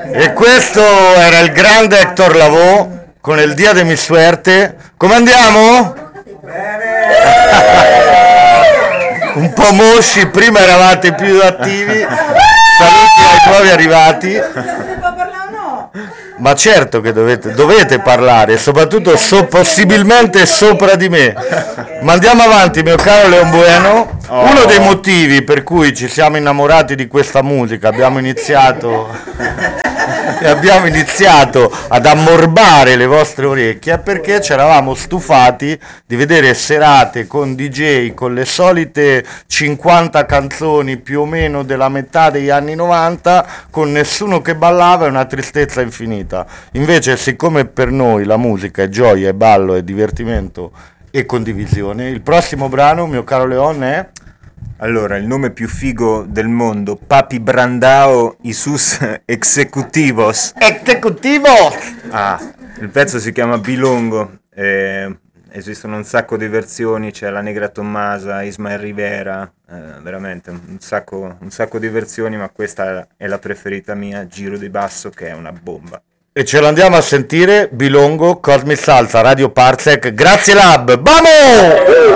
E questo era il grande Hector Lavoe con il Dia de mi suerte. Come andiamo? Un po' mosci, prima eravate più attivi. Saluti ai nuovi arrivati. Ma certo che dovete parlare, soprattutto possibilmente sopra di me. Ma andiamo avanti, mio caro Leon Bueno. Uno dei motivi per cui ci siamo innamorati di questa musica, abbiamo iniziato ad ammorbare le vostre orecchie, è perché ci eravamo stufati di vedere serate con DJ con le solite 50 canzoni più o meno della metà degli anni 90, con nessuno che ballava e una tristezza infinita. Invece, siccome per noi la musica è gioia, è ballo, è divertimento e condivisione, il prossimo brano, mio caro Leon, è... Allora, il nome più figo del mondo, Papi Brandao y sus Executivos. Executivos! Il pezzo si chiama Bilongo, esistono un sacco di versioni, c'è la Negra Tommasa, Ismael Rivera, veramente un sacco di versioni, ma questa è la preferita mia, Giro di basso, che è una bomba. E ce l'andiamo a sentire, Bilongo, Cosmic Salsa, Radio Parsec, grazie Lab, vamo!